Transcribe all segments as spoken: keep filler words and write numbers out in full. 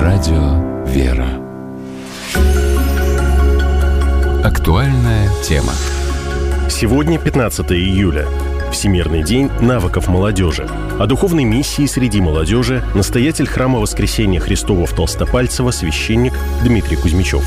Радио «Вера». Актуальная тема. Сегодня пятнадцатое июля. Всемирный день навыков молодежи. О духовной миссии среди молодежи настоятель храма Воскресения Христова в Толстопальцево, священник Дмитрий Кузьмичев.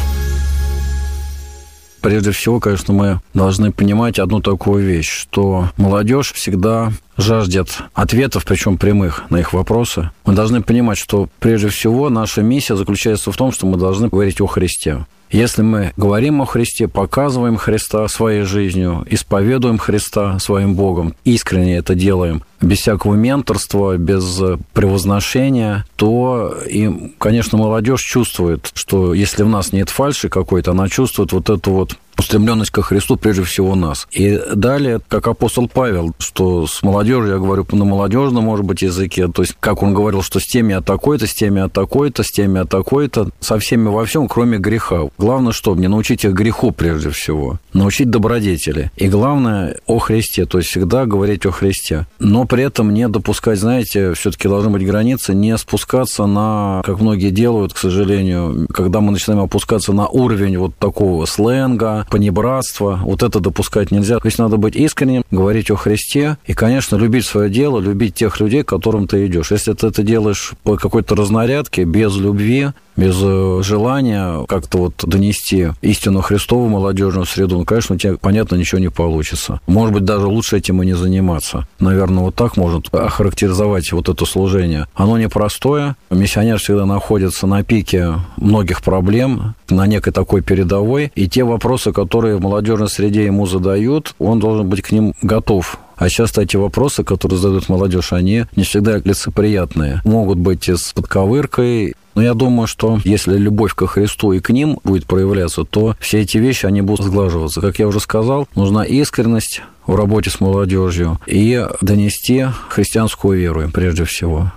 Прежде всего, конечно, мы должны понимать одну такую вещь, что молодежь всегда жаждет ответов, причем прямых, на их вопросы. Мы должны понимать, что прежде всего наша миссия заключается в том, что мы должны говорить о Христе. Если мы говорим о Христе, показываем Христа своей жизнью, исповедуем Христа своим Богом, искренне это делаем, без всякого менторства, без превозношения, то, и, конечно, молодежь чувствует, что если в нас нет фальши какой-то, она чувствует вот эту вот устремленность ко Христу прежде всего нас. И далее, как апостол Павел, что с молодежью, я говорю на молодежном, может быть, языке, то есть, как он говорил, что с теми от такой-то, с теми от такой-то, с теми от такой-то, со всеми во всем, кроме греха. Главное, что? Не научить их греху прежде всего, научить добродетели. И главное, о Христе, то есть всегда говорить о Христе. Но при этом не допускать, знаете, все-таки должны быть границы, не спускаться на, как многие делают, к сожалению, когда мы начинаем опускаться на уровень вот такого сленга, понебратства, вот это допускать нельзя. То есть надо быть искренним, говорить о Христе и, конечно, любить свое дело, любить тех людей, к которым ты идешь. Если ты это делаешь по какой-то разнарядке, без любви, без желания как-то вот донести истину Христову в молодежную среду, ну, конечно, у тебя, понятно, ничего не получится. Может быть, даже лучше этим и не заниматься. Наверное, вот так можно охарактеризовать вот это служение. Оно непростое. Миссионер всегда находится на пике многих проблем, на некой такой передовой. И те вопросы, которые в молодежной среде ему задают, он должен быть к ним готов. А часто эти вопросы, которые задают молодежь, они не всегда лицеприятные. Могут быть и с подковыркой. Но я думаю, что если любовь ко Христу и к ним будет проявляться, то все эти вещи, они будут сглаживаться. Как я уже сказал, нужна искренность в работе с молодежью и донести христианскую веру им прежде всего.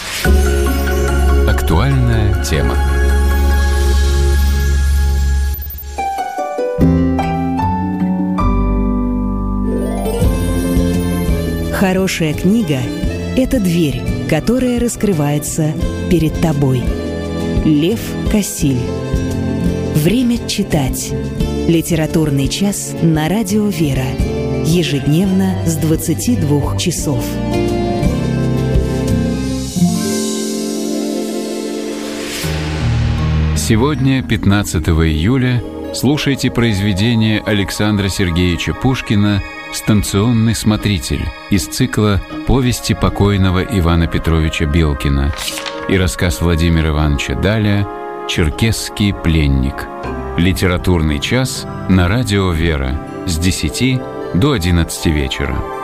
Актуальная тема. Хорошая книга – это дверь, которая раскрывается перед тобой. Лев Кассиль. Время читать. Литературный час на радио «Вера». Ежедневно с двадцати двух часов. Сегодня, пятнадцатого июля, слушайте произведение Александра Сергеевича Пушкина «Станционный смотритель» из цикла «Повести покойного Ивана Петровича Белкина» и рассказ Владимира Ивановича Даля «Черкесский пленник». Литературный час на радио «Вера» с десяти до одиннадцати вечера.